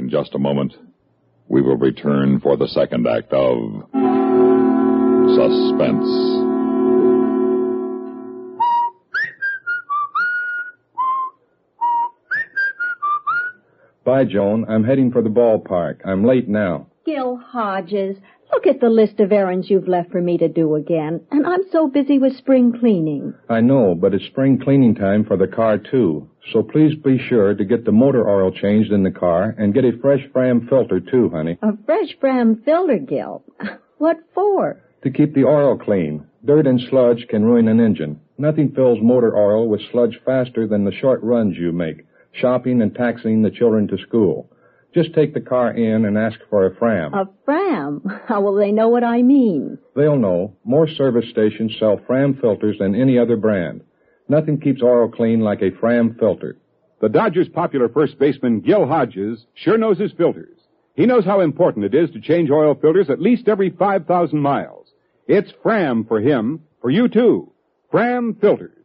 In just a moment, we will return for the second act of Suspense. Bye, Joan. I'm heading for the ballpark. I'm late now. Gil Hodges, look at the list of errands you've left for me to do again. And I'm so busy with spring cleaning. I know, but it's spring cleaning time for the car, too. So please be sure to get the motor oil changed in the car and get a fresh Fram filter, too, honey. A fresh Fram filter, Gil? What for? To keep the oil clean. Dirt and sludge can ruin an engine. Nothing fills motor oil with sludge faster than the short runs you make, shopping and taxiing the children to school. Just take the car in and ask for a Fram. A Fram? How will they know what I mean? They'll know. More service stations sell Fram filters than any other brand. Nothing keeps oil clean like a Fram filter. The Dodgers' popular first baseman, Gil Hodges, sure knows his filters. He knows how important it is to change oil filters at least every 5,000 miles. It's Fram for him, for you too. Fram filters.